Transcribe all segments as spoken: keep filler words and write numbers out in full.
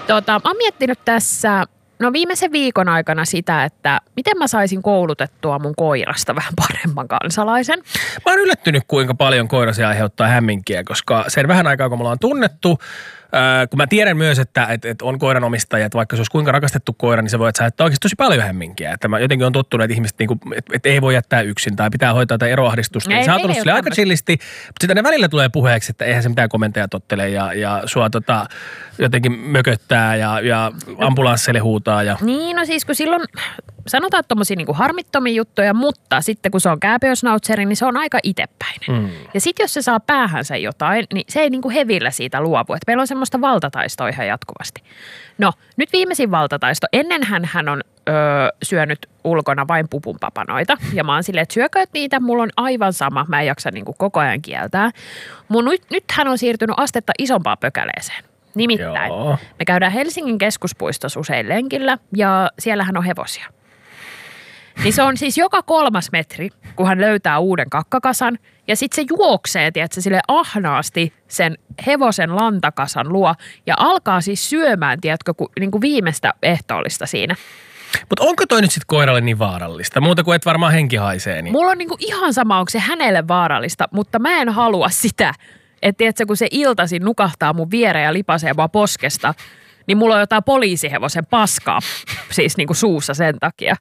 Tota, mä oon miettinyt tässä, no viimeisen viikon aikana sitä, että miten mä saisin koulutettua mun koirasta vähän paremman kansalaisen. Mä oon yllättynyt, kuinka paljon koirasi aiheuttaa hämminkiä, koska sen vähän aikaa, kun me ollaan tunnettu, ää, kun mä tiedän myös, että et, et on koiranomistajia, että vaikka se olisi kuinka rakastettu koira, niin se voi, että sä aiheuttaa oikeasti tosi paljon hämminkiä. Että mä jotenkin on tottunut, että ihmiset niinku, et, et ei voi jättää yksin tai pitää hoitaa jotain eroahdistusta. Ei, niin sä oot ollut sille aika chillisti, mutta sitten ne välillä tulee puheeksi, että eihän se mitään kommentteja tottele ja, ja sua tota, jotenkin mököttää ja, ja ambulansseille huutaa. Ja... Niin, no siis kun silloin sanotaan tommosia niinku harmittomia juttuja, mutta sitten kun se on kääpiösnautseri, niin se on aika itsepäinen. Mm. Ja sitten jos se saa päähänsä jotain, niin se ei niinku hevillä siitä luovu. Että meillä on semmoista valtataistoa ihan jatkuvasti. No, nyt viimeisin valtataisto. Ennenhän hän on öö, syönyt ulkona vain pupunpapanoita. Ja mä oon silleen, että syökööt niitä, mulla on aivan sama. Mä en jaksa niinku koko ajan kieltää. Mun nyt, nyt hän on siirtynyt astetta isompaan pökäleeseen. Nimittäin Joo. me käydään Helsingin keskuspuistossa usein lenkillä ja siellähän on hevosia. Niin se on siis joka kolmas metri, kun hän löytää uuden kakkakasan ja sitten se juoksee, tiedätkö, sille ahnaasti sen hevosen lantakasan luo ja alkaa siis syömään, tiedätkö, ku, niin kuin viimeistä ehtoollista siinä. Mutta onko toi nyt sitten koiralle niin vaarallista? Muuta kuin et varmaan henki haisee. Niin. Mulla on niinku ihan sama, onko se hänelle vaarallista, mutta mä en halua sitä. Että tiedätkö, kun se iltaisin nukahtaa mun viereen ja lipasee vaan poskesta, niin mulla on jotain poliisihevosen paskaa siis niinku suussa sen takia.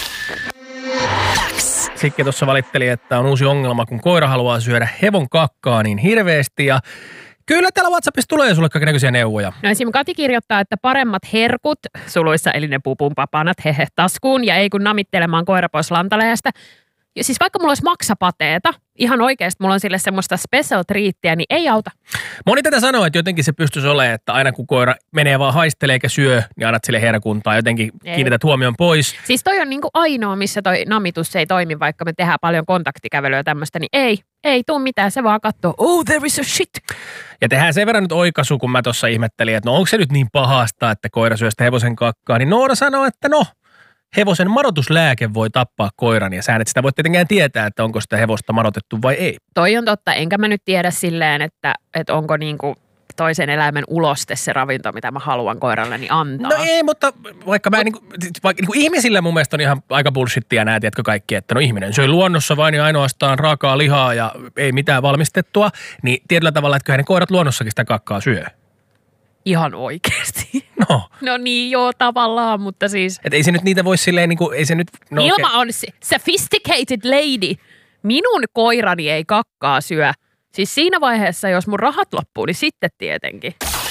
Sikki tuossa valitteli, että on uusi ongelma, kun koira haluaa syödä hevon kakkaa niin hirveästi ja kyllä täällä WhatsAppissa tulee sulle kaikennäköisiä neuvoja. No esim. Kati kirjoittaa, että paremmat herkut, suluissa eli ne pupunpapanat, hehe, taskuun ja ei kun namittelemaan koira pois lantaläjästä. Ja siis vaikka mulla olisi maksapateeta, ihan oikeasti mulla on sille semmoista special treattiä, niin ei auta. Moni tätä sanoo, että jotenkin se pystyisi olemaan, että aina kun koira menee vaan haistelee eikä syö, niin annat sille herkuntaa, jotenkin ei. Kiinnität huomion pois. Siis toi on niinku ainoa, missä toi namitus ei toimi, vaikka me tehdään paljon kontaktikävelyä ja tämmöistä, niin ei, ei tuu mitään, se vaan katsoo, oh there is a shit. Ja tehdään sen verran nyt oikaisu, kun mä tuossa ihmettelin, että no onko se nyt niin pahasta, että koira syö sitä hevosen kakkaa, niin Noora sanoo, että no. Hevosen madotuslääke voi tappaa koiran ja sä et sitä voi tietenkään tietää, että onko sitä hevosta madotettu vai ei. Toi on totta, enkä mä nyt tiedä silleen, että, että onko niinku toisen eläimen uloste se ravinto, mitä mä haluan koiralleni antaa. No ei, mutta vaikka mä niinku, vaikka niinku ihmisillä mun mielestä on ihan aika bullshittia nää, tiedätkö kaikki, että no ihminen syö luonnossa vain ja ainoastaan raakaa lihaa ja ei mitään valmistettua, niin tietyllä tavalla, että kyllä ne koirat luonnossakin sitä kakkaa syö. Ihan oikeasti. No. No niin, joo, tavallaan, mutta siis... Että ei se nyt niitä voi silleen niinku, ei se nyt... No, Ilma okay. on sophisticated lady. Minun koirani ei kakkaa syö. Siis siinä vaiheessa, jos mun rahat loppuu, niin sitten tietenkin.